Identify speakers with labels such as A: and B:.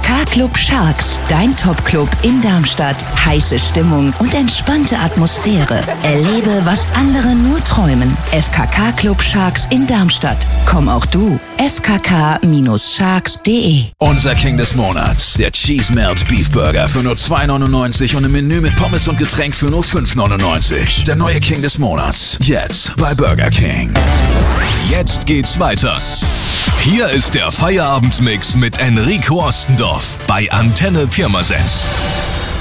A: FKK Club Sharks, dein Top-Club in Darmstadt. Heiße Stimmung und entspannte Atmosphäre. Erlebe, was andere nur träumen. FKK Club Sharks in Darmstadt. Komm auch du. fkk-sharks.de.
B: Unser King des Monats, der Cheese Melt Beef Burger für nur 2,99 und im Menü mit Pommes und Getränk für nur 5,99. Der neue King des Monats, jetzt bei Burger King.
C: Jetzt geht's weiter. Hier ist der Feierabendmix mit Enrico Ostendorf bei Antenne Pirmasens.